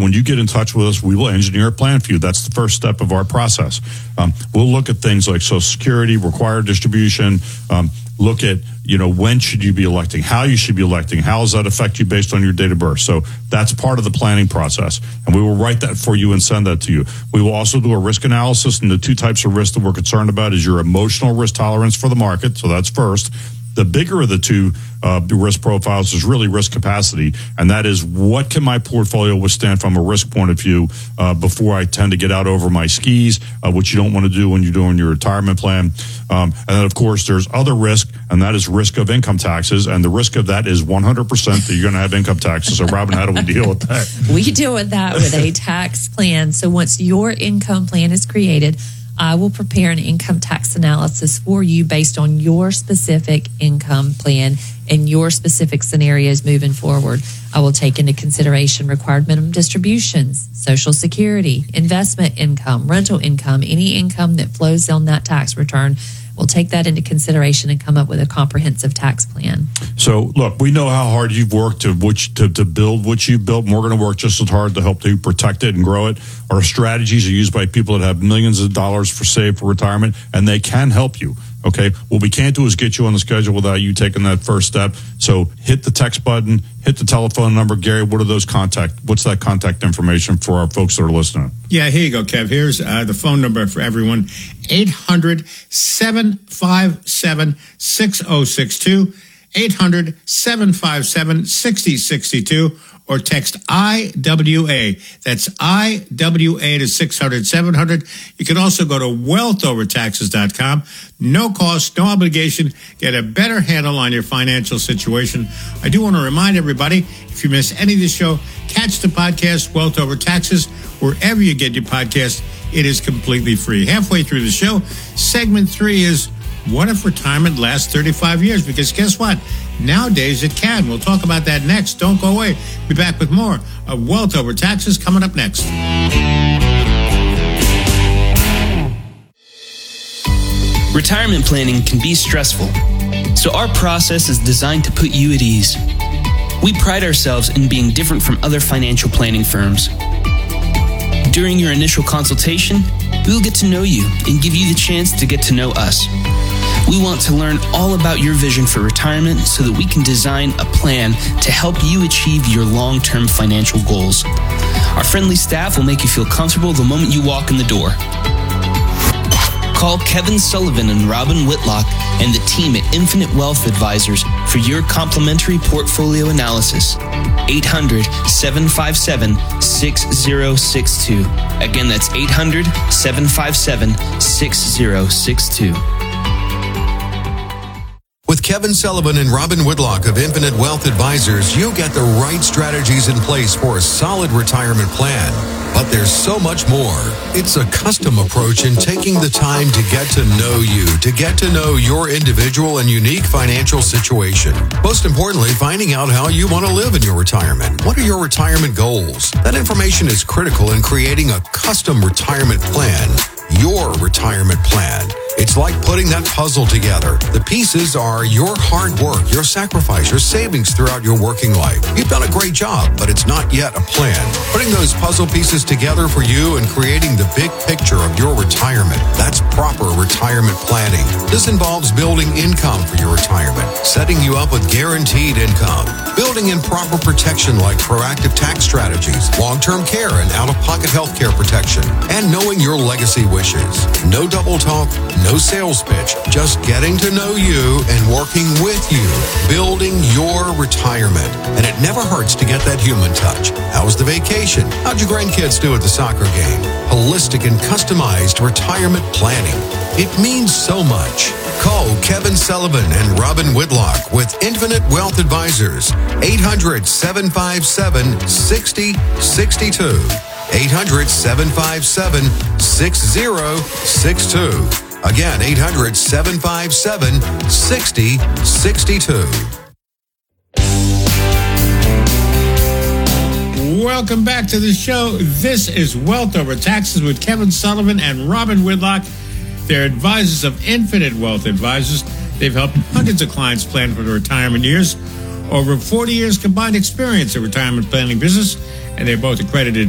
when you get in touch with us, we will engineer a plan for you. That's the first step of our process. We'll look at things like Social Security, required distribution, look at, when should you be electing, how you should be electing, how does that affect you based on your date of birth. So that's part of the planning process. And we will write that for you and send that to you. We will also do a risk analysis, and the two types of risk that we're concerned about is your emotional risk tolerance for the market. So that's first. The bigger of the two risk profiles is really risk capacity, and that is what can my portfolio withstand from a risk point of view before I tend to get out over my skis, which you don't want to do when you're doing your retirement plan. And then, of course, there's other risk, and that is risk of income taxes, and the risk of that is 100% that you're going to have income taxes. So, Robin, how do we deal with that? We deal with that with a tax plan. So once your income plan is created, I will prepare an income tax analysis for you based on your specific income plan and your specific scenarios moving forward. I will take into consideration required minimum distributions, Social Security, investment income, rental income, any income that flows on that tax return. We'll take that into consideration and come up with a comprehensive tax plan. So, look, we know how hard you've worked to build what you've built, and we're going to work just as hard to help you protect it and grow it. Our strategies are used by people that have millions of dollars saved for retirement, and they can help you. Okay, what we can't do is get you on the schedule without you taking that first step. So hit the text button, hit the telephone number. Gary, what's that contact information for our folks that are listening? Yeah, here you go, Kev. Here's the phone number for everyone. 800-757-6062, 800-757-6062, or text IWA. That's IWA to 600-700. You can also go to wealthovertaxes.com. No cost, no obligation. Get a better handle on your financial situation. I do want to remind everybody, if you miss any of the show, catch the podcast, Wealth Over Taxes, wherever you get your podcast. It is completely free. Halfway through the show, segment 3 is, what if retirement lasts 35 years? Because guess what? Nowadays it can. We'll talk about that next. Don't go away. Be back with more of Wealth Over Taxes coming up next. Retirement planning can be stressful, so our process is designed to put you at ease. We pride ourselves in being different from other financial planning firms. During your initial consultation, we will get to know you and give you the chance to get to know us. We want to learn all about your vision for retirement so that we can design a plan to help you achieve your long-term financial goals. Our friendly staff will make you feel comfortable the moment you walk in the door. Call Kevin Sullivan and Robin Whitlock and the team at Infinite Wealth Advisors for your complimentary portfolio analysis. 800-757-6062. Again, that's 800-757-6062. With Kevin Sullivan and Robin Whitlock of Infinite Wealth Advisors, you get the right strategies in place for a solid retirement plan. But there's so much more. It's a custom approach in taking the time to get to know you, to get to know your individual and unique financial situation. Most importantly, finding out how you want to live in your retirement. What are your retirement goals? That information is critical in creating a custom retirement plan. Your retirement plan. It's like putting that puzzle together. The pieces are your hard work, your sacrifice, your savings throughout your working life. You've done a great job, but it's not yet a plan. Putting those puzzle pieces together for you and creating the big picture of your retirement. That's proper retirement planning. This involves building income for your retirement, setting you up with guaranteed income, building in proper protection like proactive tax strategies, long-term care and out-of-pocket health care protection, and knowing your legacy wishes. No double talk, no sales pitch, just getting to know you and working with you, building your retirement. And it never hurts to get that human touch. How was the vacation? How'd your grandkids do at the soccer game? Holistic and customized retirement planning. It means so much. Call Kevin Sullivan and Robin Whitlock with Infinite Wealth Advisors. 800-757-6062. 800-757-6062. Again, 800-757-6062. Welcome back to the show. This is Wealth Over Taxes with Kevin Sullivan and Robin Whitlock. They're advisors of Infinite Wealth Advisors. They've helped hundreds of clients plan for their retirement years. Over 40 years combined experience in retirement planning business, and they're both accredited